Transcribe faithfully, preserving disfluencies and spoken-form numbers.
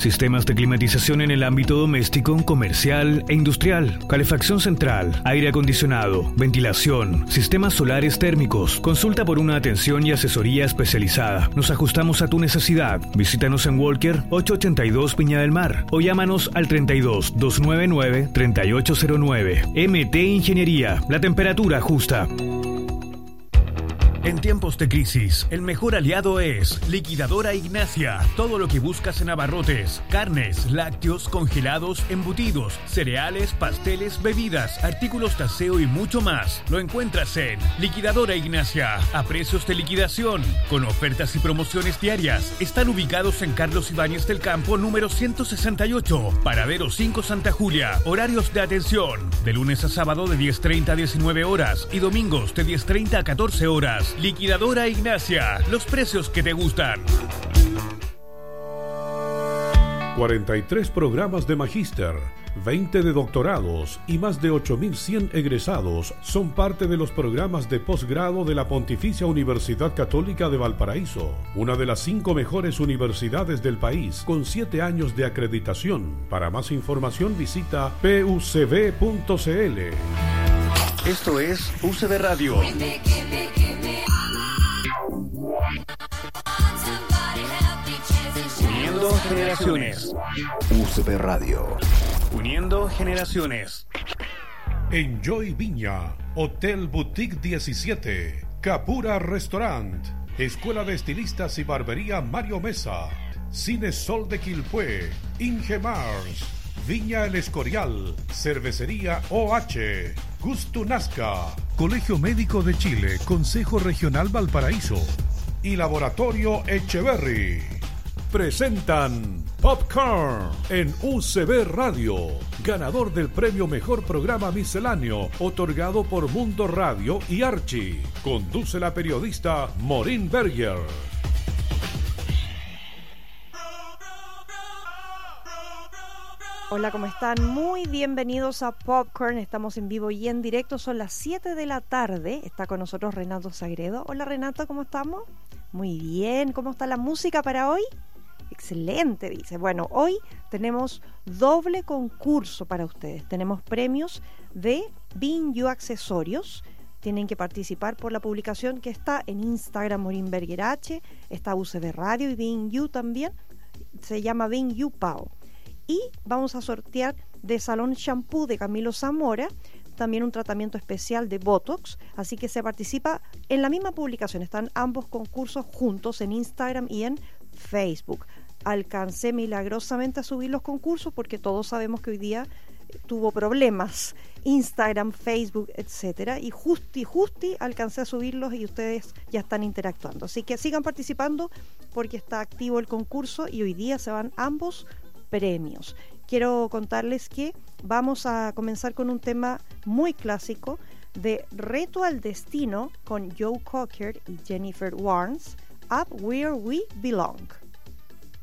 Sistemas de climatización en el ámbito doméstico, comercial e industrial. Calefacción central, aire acondicionado, ventilación, sistemas solares térmicos. Consulta por una atención y asesoría especializada. Nos ajustamos a tu necesidad. Visítanos en Walker ochocientos ochenta y dos Viña del Mar o llámanos al treinta y dos, doscientos noventa y nueve, treinta y ocho cero nueve. M T Ingeniería, la temperatura justa. En tiempos de crisis, el mejor aliado es Liquidadora Ignacia. Todo lo que buscas en abarrotes, carnes, lácteos, congelados, embutidos, cereales, pasteles, bebidas, artículos de aseo y mucho más. Lo encuentras en Liquidadora Ignacia, a precios de liquidación, con ofertas y promociones diarias. Están ubicados en Carlos Ibáñez del Campo, número ciento sesenta y ocho, Paradero cinco Santa Julia. Horarios de atención, de lunes a sábado de diez treinta a diecinueve horas y domingos de diez treinta a catorce horas. Liquidadora Ignacia, los precios que te gustan. cuarenta y tres programas de magíster, veinte de doctorados y más de ocho mil cien egresados son parte de los programas de posgrado de la Pontificia Universidad Católica de Valparaíso, una de las cinco mejores universidades del país, con siete años de acreditación. Para más información visita p u c b punto c l. Esto es U C B Radio. Uniendo generaciones. U C B Radio. Uniendo generaciones. Enjoy Viña, Hotel Boutique diecisiete, Capura Restaurant, Escuela de Estilistas y Barbería Mario Mesa, Cine Sol de Quilpué, Ingemars, Viña El Escorial, Cervecería O H, Gusto Nazca, Colegio Médico de Chile, Consejo Regional Valparaíso y Laboratorio Echeverry presentan Popcorn en U C B Radio, ganador del premio Mejor Programa Misceláneo, otorgado por Mundo Radio y Archie. Conduce la periodista Maureen Berger. Hola, ¿cómo están? Muy bienvenidos a Popcorn. Estamos en vivo y en directo. Son las siete de la tarde. Está con nosotros Renato Sagredo. Hola, Renato, ¿cómo estamos? Muy bien. ¿Cómo está la música para hoy? Excelente, dice. Bueno, hoy tenemos doble concurso para ustedes. Tenemos premios de Being You Accesorios. Tienen que participar por la publicación que está en Instagram, Maureen Berger H. Está U C B Radio y Being You también. Se llama Being You Pao. Y vamos a sortear de Salón Shampoo de Camilo Zamora, también un tratamiento especial de Botox, así que se participa en la misma publicación. Están ambos concursos juntos en Instagram y en Facebook. Alcancé milagrosamente a subir los concursos porque todos sabemos que hoy día tuvo problemas Instagram, Facebook, etcétera, y justi justi alcancé a subirlos y ustedes ya están interactuando, así que sigan participando porque está activo el concurso y hoy día se van ambos premios. Quiero contarles que vamos a comenzar con un tema muy clásico de Reto al Destino con Joe Cocker y Jennifer Warnes, Up Where We Belong.